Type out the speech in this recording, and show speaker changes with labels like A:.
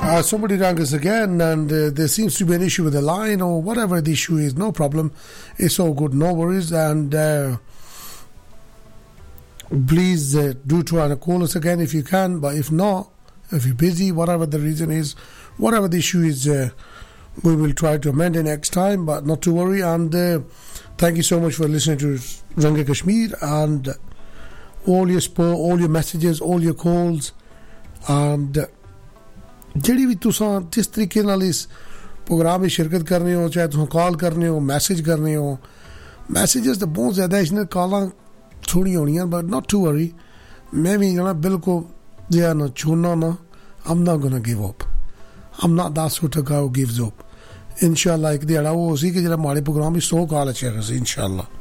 A: Somebody rang us again, and there seems to be an issue with the line or whatever the issue is. No problem. It's all good. No worries. And please do try to call us again if you can. But if not, if you're busy, whatever the reason is, whatever the issue is, we will try to amend it next time. But not to worry. And thank you so much for listening to Range Kashmir, and all your support, all your messages, all your calls, and ਜਿਹੜੀ ਵੀ ਤੁਸੀਂ ਜਿਸ ਤਰੀਕੇ ਨਾਲ ਇਸ programme ਵਿੱਚ ਸ਼ਿਰਕਤ ਕਰਨੇ ਹੋ, ਚਾਹੇ ਤੁਸੀਂ ਕਾਲ ਕਰਨੇ ਹੋ, ਮੈਸੇਜ ਕਰਨੇ ਹੋ, ਮੈਸੇजेस ਤਾਂ ਬਹੁਤ ਜ਼ਿਆਦਾ ਇਸ ਨੇ ਕਾਲਾਂ ਥੋੜ੍ਹੀਆਂ ਹੋਣੀਆਂ, ਬਟ ਨਾਟ ਟੂ ਵਰੀ, ਮੈਂ ਵੀ ਜਿਹੜਾ ਬਿਲਕੁਲ ਜਿਹਾ ਨਾ ਛੋੜਨਾ ਨਾ, I'm not gonna give up. I'm not that sort of guy who gives up. ਇਨਸ਼ਾਅੱਲਾ ਇੱਕ ਦਿਹਾੜਾ ਉਹ ਸੀ ਕਿ ਜਿਹੜਾ ਮਾੜੇ ਪ੍ਰੋਗਰਾਮ ਵਿੱਚ 100 ਕਾਲ ਅੱਛੇ ਸੀ ਇਨਸ਼ਾਅੱਲਾ.